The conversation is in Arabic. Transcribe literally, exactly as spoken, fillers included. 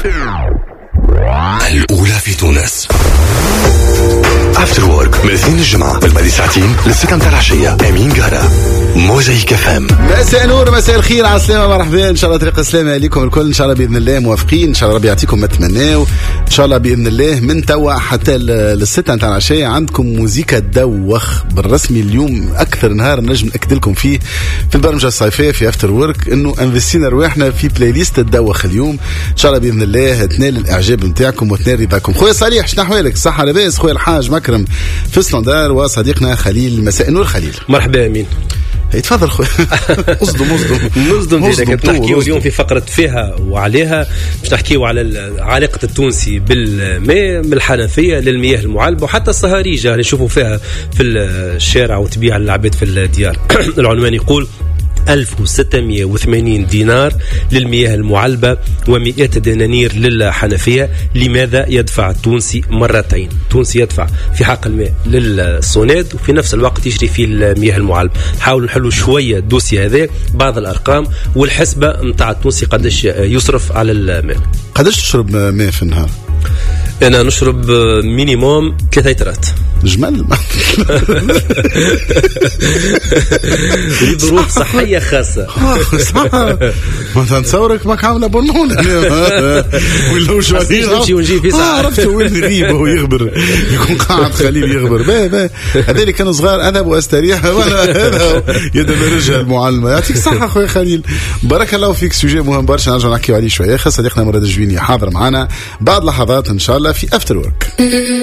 الأولى في تونس. افتر وورك من الاثنين الجمعة بالبادي ساعتين للستة متاع العشية. أمين قارة موزايك اف ام. مساء نور، مساء الخير، على السلامة، مرحبا، ان شاء الله طريق السلامة عليكم الكل، ان شاء الله بإذن الله موافقين، ان شاء الله ربي يعطيكم ما تمناو، ان شاء الله بإذن الله من توا حتى للستة متاع العشية عندكم موزيكا تدوخ بالرسمي. اليوم أكثر نهار نجم نأكد لكم فيه في البرمجة الصيفية في افتر وورك انه انفستينا رواحنا في بلاي ليست تدوخ اليوم، ان شاء الله بإذن الله تنال الإعجاب نتاعكم وتنال رضاكم. خويا صالح شنو أحوالك؟ صحة لاباس؟ خويا الحاج مكرم في السلندار، وصديقنا خليل. مساء النور خليل. مرحبا امين. يتفضل خويا. اصدم اصدم نصدم فيك. كنت نحكيو اليوم في فقرة فيها وعليها، باش نحكيو على علاقة التونسي بالماء من الحنفية للمياه المعالبة وحتى الصهاريجة اللي نشوفوا فيها في الشارع وتبيع العباد في الديار. العنوان يقول ألف وستمائة وثمانين دينار للمياه المعلبة ومئات دنانير للحنفية. لماذا يدفع التونسي مرتين؟ التونسي يدفع في حق الماء للصوناد وفي نفس الوقت يشري في المياه المعلبة. نحاول نحلوا شوية الدوسي هذا، بعض الأرقام والحسبة متاع التونسي قداش يصرف على الماء. قداش تشرب ماء في النهار؟ أنا نشرب مينيموم ثلاثة لترات. جمال. لظروف صحية خاصة. ما تنصورك ماك عاملة بنون ولا شو نمشي ونجي في ساعة. عرفت وين يغيب وهو يخبر، يكون قاعد خليل يخبر. با با هذول كانوا صغار أذهب وأستريح، ولا هذا يدب رجع المعلمة. يعطيك الصحة خويا خليل، بارك الله فيك. سوجي مهم برشا نرجع نحكيو عليه شوية. خاصة صديقنا مراد الجويني حاضر معنا بعد لحظات إن شاء الله في افتر وورك.